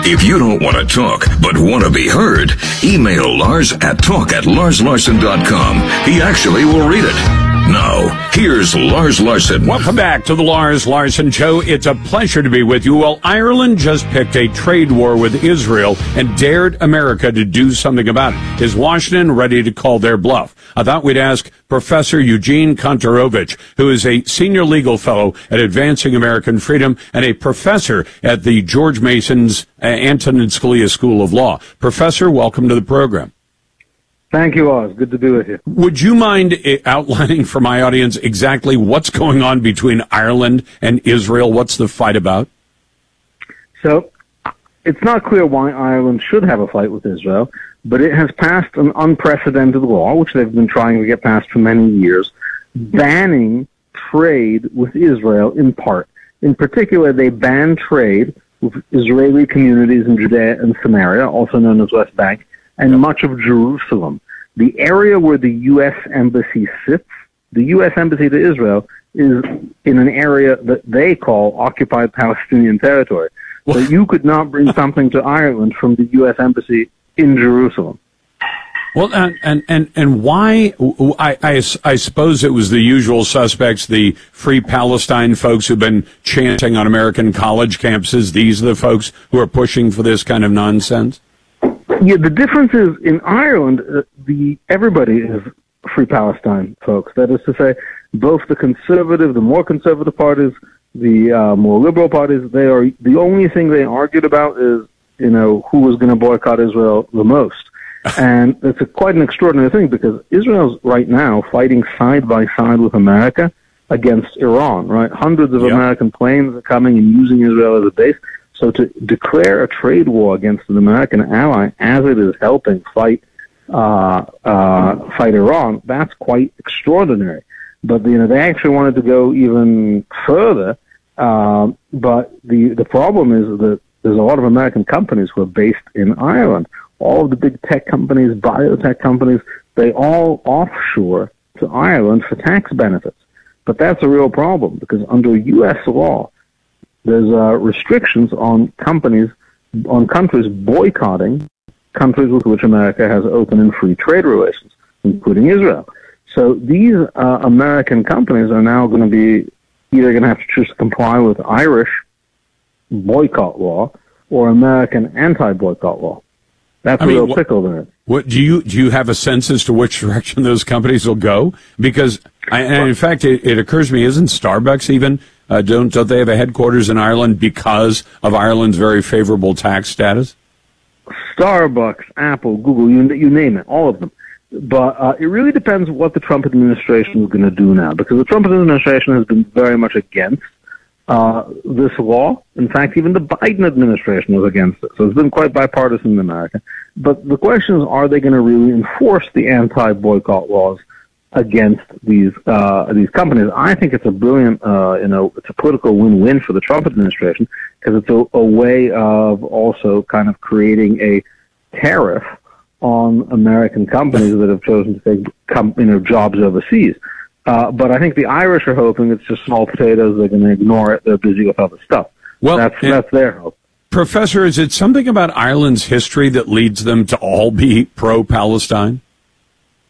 If you don't want to talk, but want to be heard, email Lars at talk@larslarson.com. He actually will read it. Now, here's Lars Larson. Welcome back to the Lars Larson Show. It's a pleasure to be with you. Well, Ireland just picked a trade war with Israel and dared America to do something about it. Is Washington ready to call their bluff? I thought we'd ask Professor Eugene Kontorovich, who is a senior legal fellow at Advancing American Freedom and a professor at the George Mason's Antonin Scalia School of Law. Professor, welcome to the program. Thank you, Oz. Good to be with you. Would you mind outlining for my audience exactly what's going on between Ireland and Israel? What's the fight about? So, it's not clear why Ireland should have a fight with Israel, but it has passed an unprecedented law, which they've been trying to get passed for many years, banning trade with Israel in part. In particular, they banned trade with Israeli communities in Judea and Samaria, also known as West Bank, and much of Jerusalem. The area where the U.S. Embassy sits, the U.S. Embassy to Israel, is in an area that they call occupied Palestinian territory. So you could not bring something to Ireland from the U.S. Embassy in Jerusalem. Well, and why? I suppose it was the usual suspects, the Free Palestine folks who've been chanting on American college campuses. These are the folks who are pushing for this kind of nonsense. Yeah, the difference is in Ireland, everybody is Free Palestine folks. That is to say, both the more conservative parties, the more liberal parties, they are the only thing they argued about is, who was going to boycott Israel the most. And it's quite an extraordinary thing because Israel's right now fighting side by side with America against Iran, right? Hundreds of American planes are coming and using Israel as a base. So to declare a trade war against an American ally as it is helping fight Iran, that's quite extraordinary. But they actually wanted to go even further. But the problem is that there's a lot of American companies who are based in Ireland. All of the big tech companies, biotech companies, they all offshore to Ireland for tax benefits. But that's a real problem because under U.S. law, there's restrictions on countries boycotting countries with which America has open and free trade relations, including Israel. So these American companies are now going to be either going to have to choose to comply with Irish boycott law or American anti-boycott law. That's a real pickle there. What do you have a sense as to which direction those companies will go? Because, in fact, it occurs to me, isn't Starbucks even? Don't they have a headquarters in Ireland because of Ireland's very favorable tax status? Starbucks, Apple, Google, you name it, all of them. But it really depends what the Trump administration is going to do now, because the Trump administration has been very much against this law. In fact, even the Biden administration was against it. So it's been quite bipartisan in America. But the question is, are they going to really enforce the anti-boycott laws against these companies? I think it's a brilliant, it's a political win-win for the Trump administration because it's a way of also kind of creating a tariff on American companies that have chosen to take jobs overseas. But I think the Irish are hoping it's just small potatoes. They're going to ignore it. They're busy with other stuff. Well, that's their hope. Professor, is it something about Ireland's history that leads them to all be pro-Palestine?